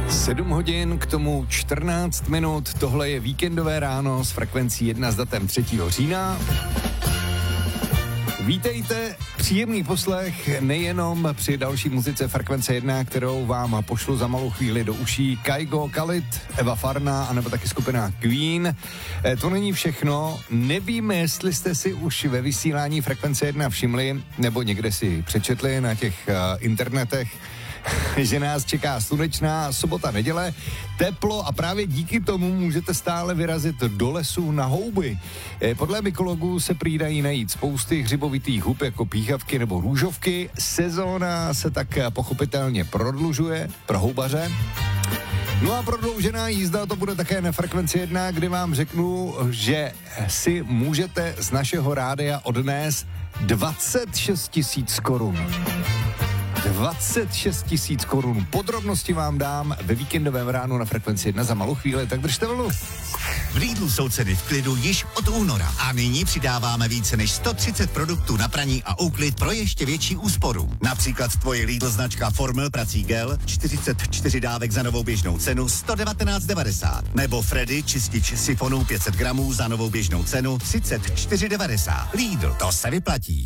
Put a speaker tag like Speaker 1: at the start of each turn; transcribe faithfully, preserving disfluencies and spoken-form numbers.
Speaker 1: sedm hodin, k tomu čtrnáct minut, tohle je víkendové ráno s frekvencí jedna s datem třetího října. Vítejte, příjemný poslech nejenom při další muzice Frekvence jedna, kterou vám pošlu za malou chvíli do uší Kygo, Khalid, Eva Farna, anebo taky skupina Queen. E, to není všechno, nevíme, jestli jste si už ve vysílání Frekvence jedna všimli, nebo někde si přečetli na těch uh, internetech, že nás čeká slunečná sobota, neděle, teplo a právě díky tomu můžete stále vyrazit do lesu na houby. Podle mykologů se prý dají najít spousty hřibovitých hub jako píchavky nebo růžovky. Sezóna se tak pochopitelně prodlužuje pro houbaře. No a prodloužená jízda to bude také na Frekvenci jedna, kdy vám řeknu, že si můžete z našeho rádia odnést dvacet šest tisíc korun. dvacet šest tisíc korun. Podrobnosti vám dám ve víkendovém ránu na Frekvenci jedna za malou chvíli, tak držte vlnu.
Speaker 2: V Lidlu jsou ceny v klidu již od února a nyní přidáváme více než sto třicet produktů na praní a úklid pro ještě větší úsporu. Například tvoje Lidl značka Formel prací gel, čtyřicet čtyři dávek za novou běžnou cenu sto devatenáct devadesát. Nebo Freddy čistič sifonů pět set gramů za novou běžnou cenu třicet čtyři devadesát. Lidl, to se vyplatí.